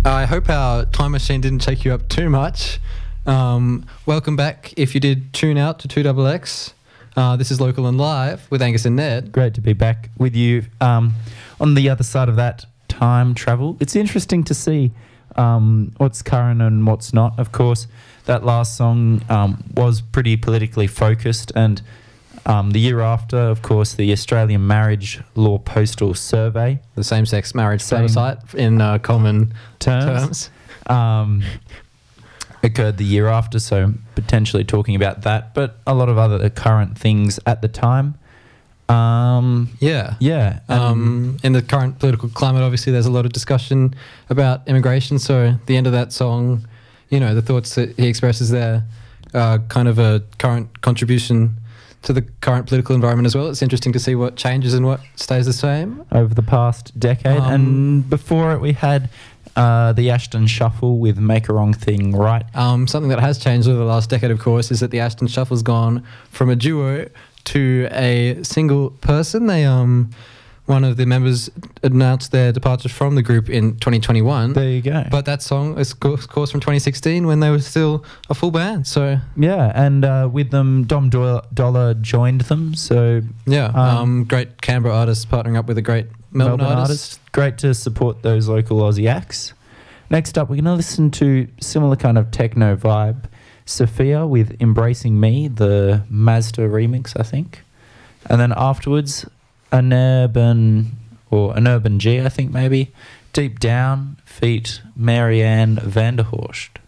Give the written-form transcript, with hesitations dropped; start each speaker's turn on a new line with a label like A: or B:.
A: I hope our time machine didn't take you up too much. Welcome back if you did tune out to 2XX. This is Local and Live with Angus and Ned.
B: Great to be back with you on the other side of that time travel. It's interesting to see what's current and what's not. Of course, that last song was pretty politically focused, and the year after, of course, the Australian Marriage Law Postal Survey.
A: The same-sex marriage plebiscite in common terms.
B: Occurred the year after, so potentially talking about that, but a lot of other current things at the time.
A: Yeah. In the current political climate, obviously, there's a lot of discussion about immigration. So the end of that song, you know, the thoughts that he expresses there are kind of a current contribution to the current political environment as well. It's interesting to see what changes and what stays the same
B: over the past decade. And before it, we had the Ashton Shuffle with Make a Wrong Thing Right.
A: Something that has changed over the last decade, of course, is that the Ashton Shuffle's gone from a duo to a single person. They one of the members announced their departure from the group in 2021.
B: There you go.
A: But that song is, of course, from 2016 when they were still a full band. So
B: yeah, and with them, Dom Dollar joined them. So
A: yeah, great Canberra artist partnering up with a great Melbourne artist.
B: Great to support those local Aussie acts. Next up, we're going to listen to similar kind of techno vibe. Sophia with Embracing Me, the Mazda remix, I think. And then afterwards, an urban G, I think maybe. Deep Down, feat Marianne Vanderhorst.